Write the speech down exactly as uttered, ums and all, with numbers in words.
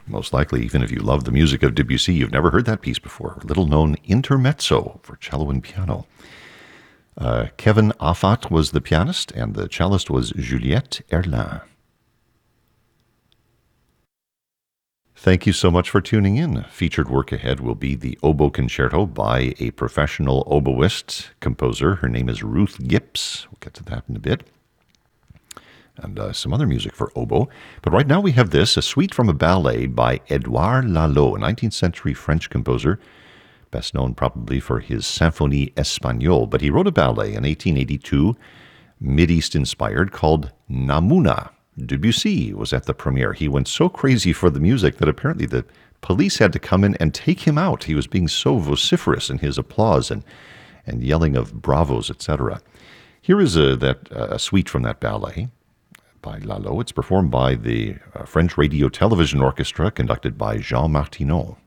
Most likely, even if you love the music of Debussy, you've never heard that piece before. Little-known Intermezzo for cello and piano. Uh, Kevin Affat was the pianist, and the cellist was Juliette Erlin. Thank you so much for tuning in. Featured work ahead will be the Oboe Concerto by a professional oboist composer. Her name is Ruth Gips. We'll get to that in a bit. And uh, some other music for oboe. But right now we have this, a suite from a ballet by Édouard Lalo, a nineteenth century French composer, best known probably for his Symphonie Espagnole. But he wrote a ballet in eighteen eighty-two, Mideast-inspired, called Namouna. Debussy was at the premiere. He went so crazy for the music that apparently the police had to come in and take him out. He was being so vociferous in his applause and, and yelling of bravos, et cetera. Here is a, that, uh, a suite from that ballet by Lalo. It's performed by the uh, French Radio Television Orchestra, conducted by Jean Martineau.